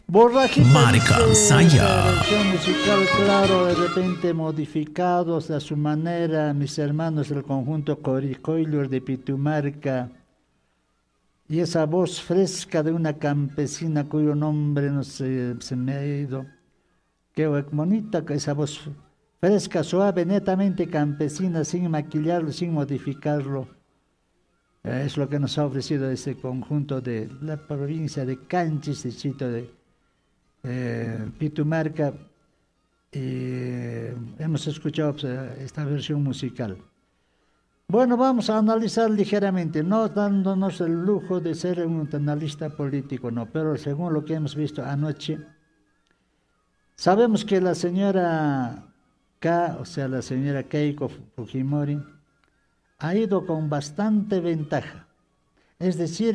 Borrajita Marca Saya. versión musical, claro, de repente modificados a su manera, mis hermanos del conjunto Coricoilur de Pitumarca, y esa voz fresca de una campesina cuyo nombre no sé, se me ha ido. Qué bonita esa voz fresca, suave, netamente campesina, sin maquillarlo, sin modificarlo. Es lo que nos ha ofrecido ese conjunto de la provincia de Canchis, de Chito de Pitumarca. Hemos escuchado esta versión musical. Bueno, vamos a analizar ligeramente, no dándonos el lujo de ser un analista político, no, pero según lo que hemos visto anoche, sabemos que la señora K, o sea, la señora Keiko Fujimori, ha ido con bastante ventaja. Es decir,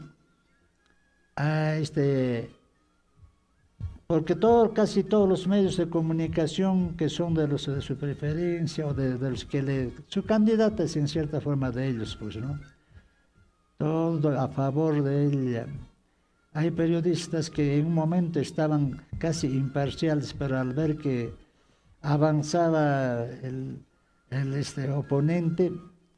porque casi todos los medios de comunicación que son de los de su preferencia o de los que su candidata es en cierta forma de ellos, pues, ¿no? Todo a favor de ella. Hay periodistas que en un momento estaban casi imparciales, pero al ver que avanzaba el oponente,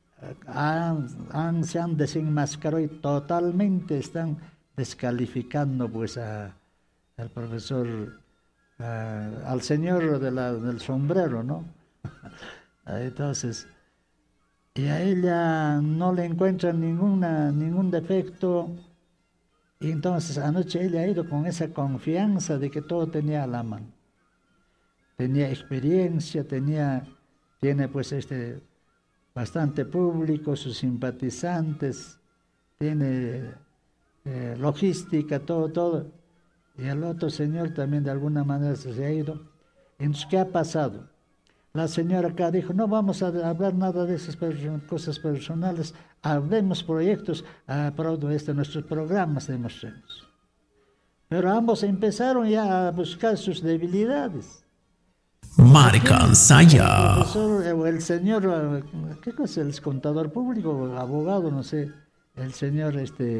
se han desenmascarado y totalmente están descalificando pues al profesor, al señor del sombrero, ¿no? Entonces, y a ella no le encuentran ningún defecto, y entonces anoche ella ha ido con esa confianza de que todo tenía a la mano. Tenía experiencia, tiene pues bastante público, sus simpatizantes, tiene logística, todo. Y el otro señor también de alguna manera se ha ido. Entonces, ¿qué ha pasado? La señora acá dijo, no vamos a hablar nada de esas cosas personales, hablemos proyectos, nuestros programas demostremos. Pero ambos empezaron ya a buscar sus debilidades. Marca Saya. El señor, ¿qué cosa? El contador público, abogado, no sé, el señor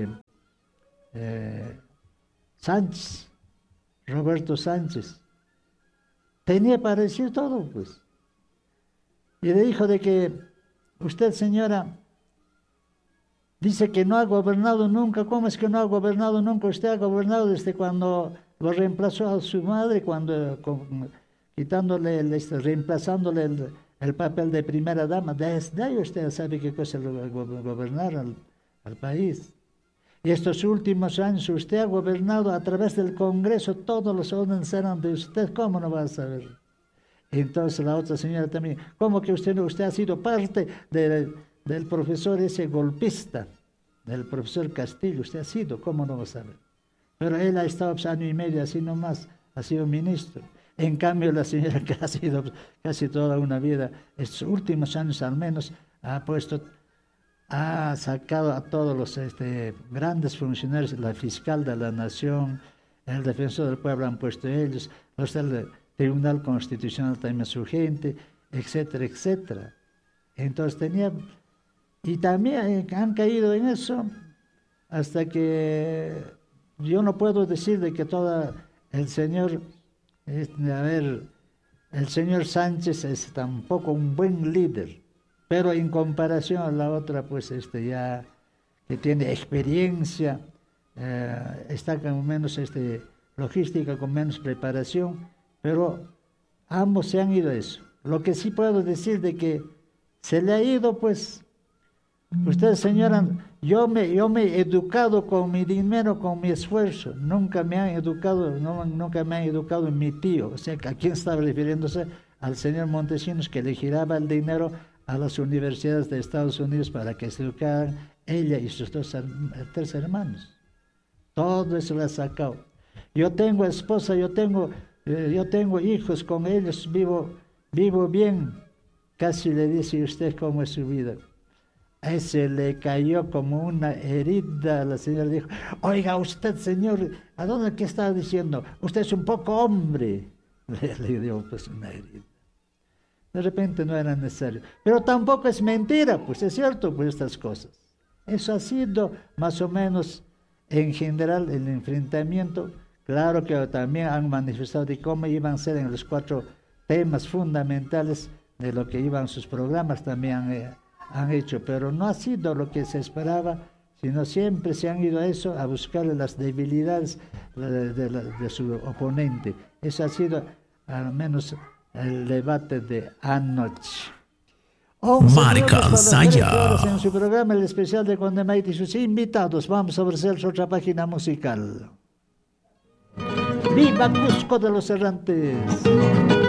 Sánchez, Roberto Sánchez, tenía para decir todo, pues. Y le dijo de que usted, señora, dice que no ha gobernado nunca. ¿Cómo es que no ha gobernado nunca? Usted ha gobernado desde cuando lo reemplazó a su madre, reemplazándole el papel de primera dama. Desde ahí usted sabe qué cosa es gobernar al país. Y estos últimos años usted ha gobernado a través del Congreso, todos los órdenes eran de usted, ¿cómo no va a saber? Entonces la otra señora también, ¿cómo que usted ha sido parte del profesor ese golpista, del profesor Castillo? Usted ha sido, ¿cómo no va a saber? Pero él ha estado año y medio así nomás, ha sido ministro. En cambio la señora que ha sido casi toda una vida, estos últimos años al menos, ha sacado a todos los grandes funcionarios, la fiscal de la nación, el defensor del pueblo han puesto ellos, los del Tribunal Constitucional también su gente, etcétera, etcétera. Entonces y también han caído en eso, hasta que yo no puedo decir de que el señor Sánchez es tampoco un buen líder, pero en comparación a la otra, pues ya que tiene experiencia, está con menos logística, con menos preparación, pero ambos se han ido a eso. Lo que sí puedo decir de que se le ha ido, pues, usted, señora, yo me he educado con mi dinero, con mi esfuerzo. Nunca me han educado en mi tío. O sea, ¿a quién estaba refiriéndose? Al señor Montesinos, que le giraba el dinero a las universidades de Estados Unidos para que se educaran ella y sus tres hermanos. Todo eso lo ha sacado. Yo tengo esposa, yo tengo hijos, con ellos vivo bien. Casi le dice usted cómo es su vida. Se le cayó como una herida. La señora dijo, oiga usted, señor, ¿a dónde qué está diciendo? Usted es un poco hombre. Le dio pues una herida. De repente no era necesario. Pero tampoco es mentira, pues es cierto, pues estas cosas. Eso ha sido más o menos en general el enfrentamiento Claro que también han manifestado de cómo iban a ser en los 4 temas fundamentales de lo que iban sus programas, también han hecho, pero no ha sido lo que se esperaba, sino siempre se han ido a eso, a buscar las debilidades de su oponente. Eso ha sido al menos el debate de anoche. Marikan Saya. En su programa el especial de Condemaite y sus invitados, vamos a ofrecer otra página musical. ¡Viva Cusco de los Errantes!